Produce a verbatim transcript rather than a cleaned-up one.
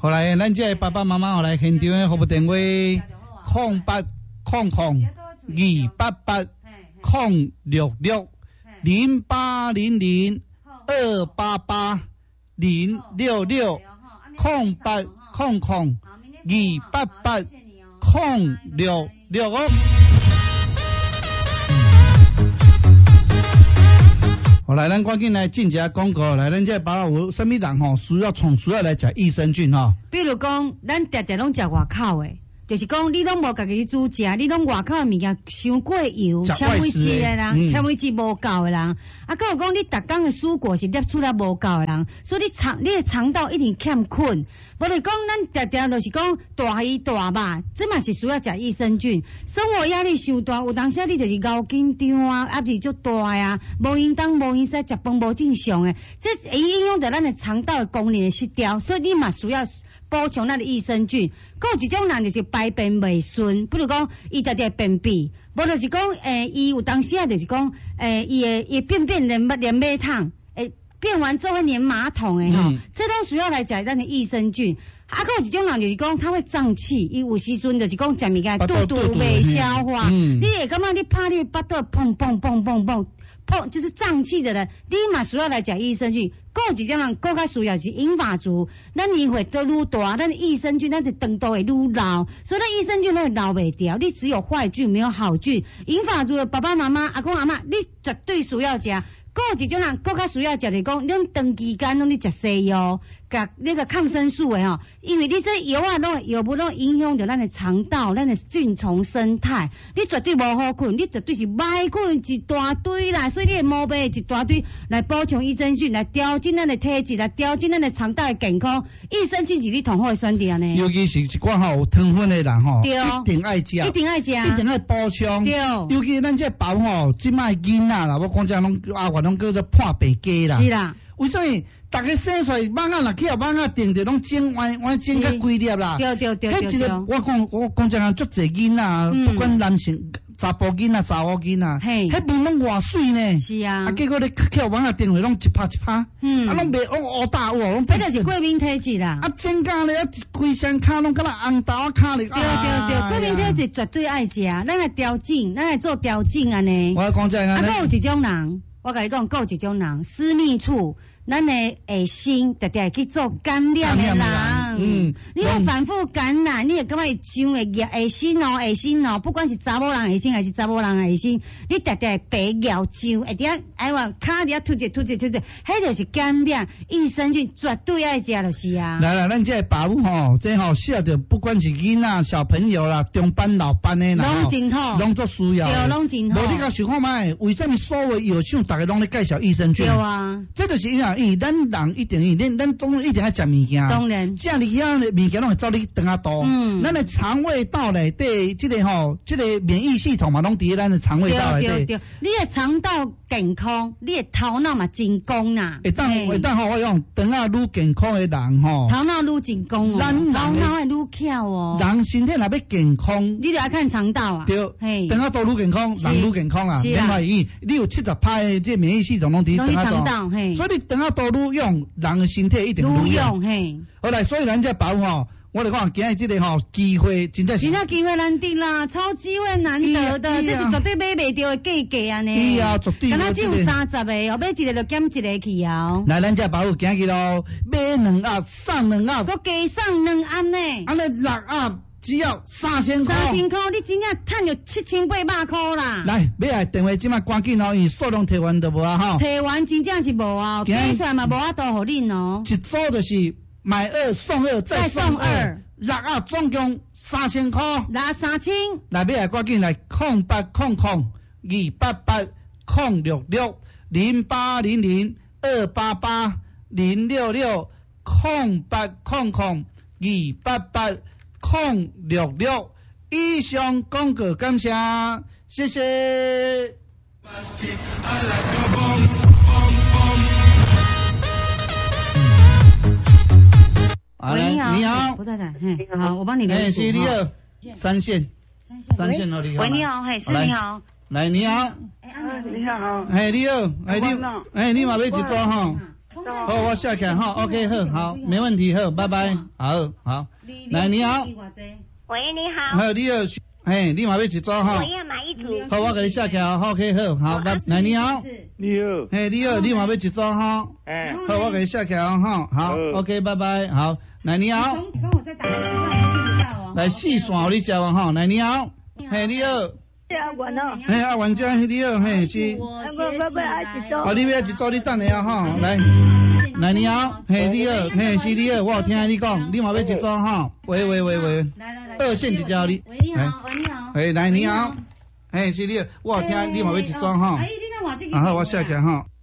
后来咱这爸爸妈妈后来现场的服务电话空八空空二八八空六六零八零零二八八零六六空八空空二八八空六六哦。好，来，咱赶紧来进一下广告。来，咱这爸爸有什么人吼需要从需要来食益生菌吼？ 比如讲，咱常常拢食外口的，就是讲你拢无家己煮食，你拢外口的物件伤过油，纤维质的人，纤维质无够的人，啊，佮有讲你逐工的蔬果是摄取了无够的人，所以你肠你的肠道一定欠困。无就讲咱常常就是讲大鱼大肉，这嘛是需要食益生菌。生活压力伤大，有当时你就是熬紧张啊，压力足大啊，无运动无饮食，食饭无正常的，这会影响到咱的肠道的功能的失调，所以你嘛需要补充咱的益生菌。还有一种人就是排便袂顺，比如讲伊常常便秘，无就是讲诶，伊、呃、有当时啊就是讲诶，伊的伊便便连连马桶，诶，变完之后会连马桶诶吼，嗯、这都需要来食咱的益生菌。啊，还有一种人就是讲他会胀气，伊有时阵就是讲食物件肚肚袂消化，嗯、你会感觉你怕你巴肚砰砰砰砰砰砰，就是胀气的人，你嘛需要来食益生菌。还有一种人更加需要是银发族，咱年岁都愈大，咱益生菌咱的肠道会愈老，所以咱益生菌都会老袂掉。你只有坏菌没有好菌，银发族的爸爸妈妈、阿公阿嬷，你绝对需要食。还有一种人更加需要食就是讲，恁长期间拢咧食西药，甲那个抗生素的吼，因为你这药啊，拢药物拢影响着咱的肠道、咱的菌丛生态，你绝对无好困，你绝对是歹困一大堆啦，所以你的毛病一大堆来补充益生菌，来调整咱的体质，来调整咱的肠道的健康。益生菌是你同好的选择呢。尤其是一寡吼有糖分的人吼，一定爱食，一定爱食，一定爱补充。对，尤其咱这包吼，即卖囡仔啦，我讲这拢阿我。拢叫做破病鸡啦，是啦。为什么大家生出来蠓仔若去互蠓仔定着拢整弯弯整较规粒啦？对对对对。迄一个我讲我讲这样足侪囡仔，不管男性、查甫囡仔、查某囡仔，迄面拢偌水呢。是啊。啊，结果你去互蠓仔定落拢一拍一拍，嗯，啊拢袂拢乌大乌，拢。迄就是过敏体质啦。啊，整甲咧，规身骹拢敢若红豆仔骹咧。对对对，过敏体质绝对爱食，咱来调整，咱来做调整安尼。我讲这样。啊，还有一种人。我甲你讲，还有一种人，私密处，咱的下身常常会去做感染的人，嗯，你会反复感染，你会感觉会痒会热下身哦，下身哦，不管是查某人下身还是查某人下身，你常常会白咬痒，会伫遐哎哇，骹伫遐突一突一突一，迄就是感染，益生菌绝对爱食就是啊。来来，咱这爸母吼，这吼适合着不管是囡仔、小朋友啦、中班、老班的啦，拢真好，拢做需要，对，拢真好。无你甲想看卖，为什么所有药厂大家拢咧介绍益生菌？对啊，这就是因为因为咱人一定因为咱总一定爱食物件，当然，食你样的物件拢会走你肠仔肚，嗯，咱的肠胃道内底，这个吼，这个免疫系统嘛，拢伫咱的肠胃道内底。对对对，你的肠道健康，你的头脑嘛真功呐。会当会当吼，我用肠仔愈健康的人吼，头脑愈真功哦，头脑会愈巧哦。人身体若要健康，你就要看肠道啊。对，嘿，肠仔肚愈健康，人愈健康啊。免怀疑，你有七十趴的这免疫系统拢伫肠仔肚，嘿，所以你肠仔肚愈用，人的身体一定愈用。嘿，好来，所以咱这保吼。我来讲，今日这个吼机会真正是，真正机会难得啦，超机会难得的，这是绝对买袂到的价格安尼。是啊，绝对。敢若只有三十个，后尾一个就减一个去哦。来，咱这保有今日咯，买两盒送两盒，搁加送两盒呢。安尼六盒只要三千块。三千块，你真正赚着七千八百块啦。来，买来电话即马赶紧哦，因为数量摕完就无啊吼。摕完真正是无啊，加出来嘛无法度互恁哦。一组就是。买二送二再送二，六啊总共三千块，六三千。来买来赶紧来空八空空二八八空六六零八零零二八八零六六空八空空二八八空六六。以上广告感谢，谢谢。喂，你好，你好，不在在，嘿，好，我帮你留。哎，是你好，三线，三线哦，你好。喂，你好，嘿，是你好。来，你好。哎，你好。哎，你好，哎你，哎你嘛要一组哈？ 好，我下起来哈 ，OK， 好，好，没问题，好，拜拜，好，好，来，你好， 喂，你好， 还有你要，嘿，你嘛要一组哈？ 我要买一组。 好，我给你下起来 ，OK， 好，好，拜，来，你好， 你好， 嘿，你好，你嘛要一组哈？ 哎， 好，我给你下起来哈，好 ，OK， 拜拜，好，来，你好， 帮我再打个电话，听不到哦。 来四线你接完哈，来，你好，嘿，你好。 是阿文哦。 嘿，阿文姐，你好，嘿，是。 我我要一组。 哦，你要一组，你等下哈，来，来你好，嘿，你好，嘿，是你好，我有听你讲，你嘛要一组哈，喂喂喂喂，二线就叫你， 喂，你好，喂，你好， 嘿，来你好，嘿，是你好，我有听你嘛要一组哈， 哎，你那我这个， 然后我下起来哈。